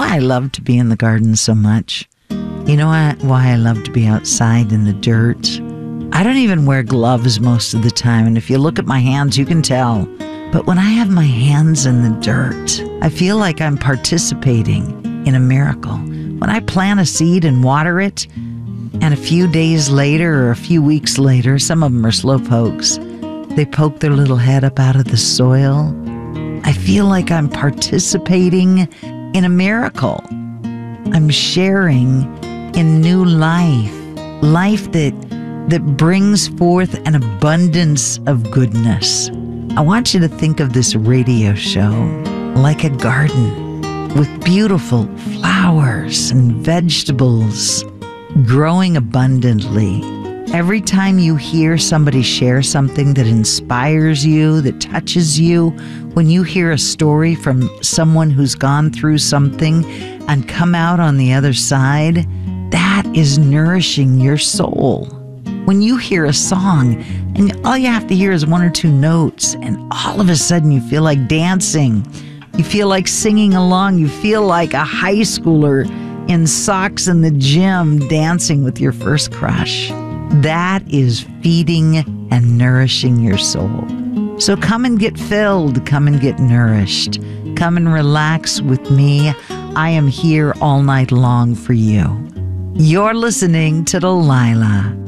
why I love to be in the garden so much? You know why I love to be outside in the dirt? I don't even wear gloves most of the time, and if you look at my hands, you can tell. But when I have my hands in the dirt, I feel like I'm participating in a miracle. When I plant a seed and water it, and a few days later or a few weeks later, some of them are slow pokes, they poke their little head up out of the soil, I feel like I'm participating in a miracle. I'm sharing in new life that brings forth an abundance of goodness. I want you to think of this radio show like a garden with beautiful flowers and vegetables growing abundantly. Every time you hear somebody share something that inspires you, that touches you, when you hear a story from someone who's gone through something and come out on the other side, that is nourishing your soul. When you hear a song and all you have to hear is one or two notes and all of a sudden you feel like dancing, you feel like singing along, you feel like a high schooler in socks in the gym dancing with your first crush. That is feeding and nourishing your soul. So come and get filled, come and get nourished, come and relax with me. I am here all night long for you. You're listening to Delilah.